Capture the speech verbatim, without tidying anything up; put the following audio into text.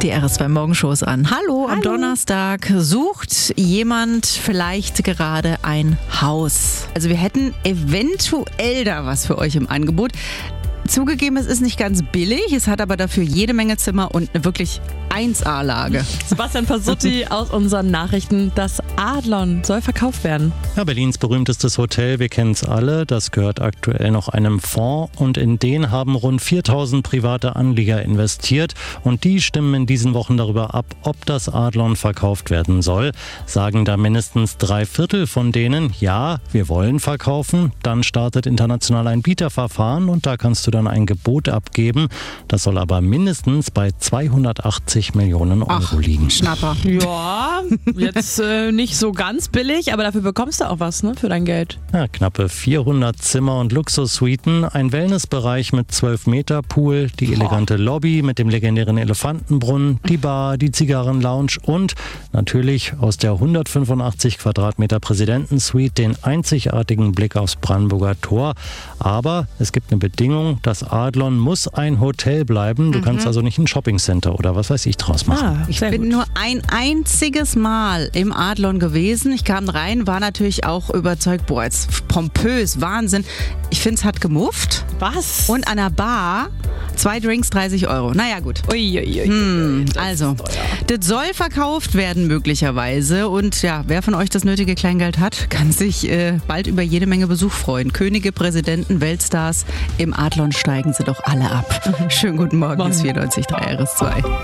Die R S zwei Morgenshows an. Hallo, am Hallo. Donnerstag sucht jemand vielleicht gerade ein Haus. Also wir hätten eventuell da was für euch im Angebot. Zugegeben, es ist nicht ganz billig, es hat aber dafür jede Menge Zimmer und eine wirklich eins A-Lage. Sebastian Pasutti aus unseren Nachrichten. Das Adlon soll verkauft werden. Ja, Berlins berühmtestes Hotel, wir kennen es alle, das gehört aktuell noch einem Fonds und in den haben rund viertausend private Anleger investiert und die stimmen in diesen Wochen darüber ab, ob das Adlon verkauft werden soll. Sagen da mindestens drei Viertel von denen, ja, wir wollen verkaufen. Dann startet international ein Bieterverfahren und da kannst du dann ein Gebot abgeben. Das soll aber mindestens bei zweihundertachtzig Millionen Euro Ach, liegen. Schnapper. Ja, jetzt äh, nicht so ganz billig, aber dafür bekommst du auch was, ne, für dein Geld. Ja, knappe vierhundert Zimmer und Luxussuiten, ein Wellnessbereich mit zwölf Meter Pool, die elegante Lobby mit dem legendären Elefantenbrunnen, die Bar, die Zigarrenlounge und natürlich aus der hundertfünfundachtzig Quadratmeter Präsidentensuite den einzigartigen Blick aufs Brandenburger Tor. Aber es gibt eine Bedingung, das Adlon muss ein Hotel bleiben. Du mhm. kannst also nicht ein Shoppingcenter oder was weiß ich draus machen. Ah, Ich bin nur ein einziges Mal im Adlon gewesen. Ich kam rein, war natürlich auch überzeugt, boah, jetzt pompös, Wahnsinn. Ich finde, es hat gemufft. Was? Und an der Bar zwei Drinks, dreißig Euro. Naja, gut. Uiuiui. Hm, also, das soll verkauft werden möglicherweise. Und ja, wer von euch das nötige Kleingeld hat, kann sich äh, bald über jede Menge Besuch freuen. Könige, Präsidenten, Weltstars, im Adlon steigen sie doch alle ab. Schönen guten Morgen, ist vierundneunzig Komma drei R S zwei.